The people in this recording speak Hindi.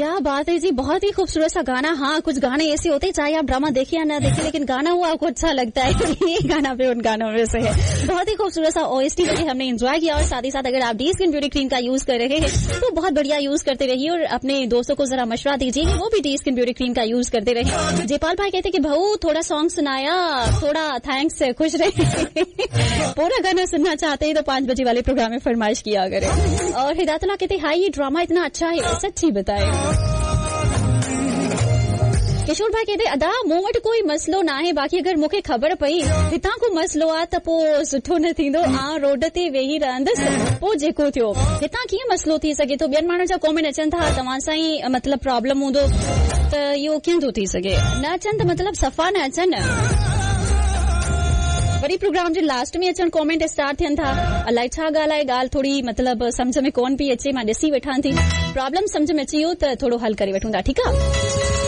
क्या बात है जी, बहुत ही खूबसूरत सा गाना। हाँ, कुछ गाने ऐसे होते हैं चाहे आप ड्रामा देखिए या ना देखिए, लेकिन गाना वो आपको अच्छा लगता है। ये गाना भी उन गानों में से है। बहुत ही खूबसूरत सा ओएसटी हमने एंजॉय किया। और साथ ही साथ अगर आप डी स्किन ब्यूटी क्रीम का यूज कर रहे हैं तो बहुत बढ़िया यूज करते रहिए और अपने दोस्तों को जरा मशवरा दीजिए कि वो भी डी स्किन ब्यूटी क्रीम का यूज करते रहे। जयपाल भाई कहते कि भाऊ थोड़ा सॉन्ग सुनाया, थोड़ा थैंक्स, खुश रहे। पूरा गाना सुनना चाहते हैं तो 5 बजे वाले प्रोग्राम में फरमाइश किया करें। और हिदायतुल्लाह कहते हाई ये ड्रामा इतना अच्छा है, सच्ची बताए। किशोर भाई कहते अदा मूं वटि कोई मसलो ना है, बाक़ी अगर मूंखे ख़बर पई हितां को मसलो आ त पोइ सुठो न थींदो, आ रोड ते वेही रहंदसि पोइ जेको थियो। हितां कीअं मसलो थी सघे थो? ॿियनि माण्हुनि जा कॉमेंट अचनि था, तव्हां सां ई मतलब प्रॉब्लम हूंदो त इहो कीअं थो थी सघे? न अचनि त मतलब सफ़ा न अचनि। वरी प्रोग्राम जे लास्ट में अचनि कॉमेंट स्टार्ट थियनि था, अलाए छा ॻाल्हि आहे, ॻाल्हि थोड़ी मतलब सम्झ में कोन पई अचे, मां ॾिसी वेठां थी। प्रॉब्लम सम्झ में अची वियो त थोड़ो हल करे वठूं था, ठीकु आहे।